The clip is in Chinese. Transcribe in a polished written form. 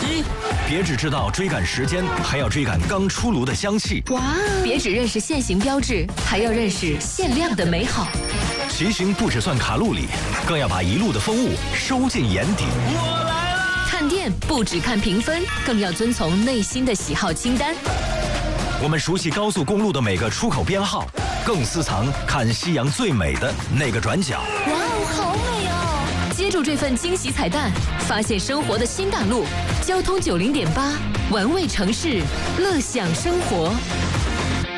1。别只知道追赶时间，还要追赶刚出炉的香气。 哇！别只认识限行标志，还要认识限量的美好。 骑行不只算卡路里，更要把一路的风物收进眼底。 我来了！ 看店不只看评分，更要遵从内心的喜好清单。 我们熟悉高速公路的每个出口编号，更私藏看夕阳最美的那个转角。 哇哦，好美哦！接住这份惊喜彩蛋，发现生活的新大陆。交通90.8，玩味城市，乐享生活。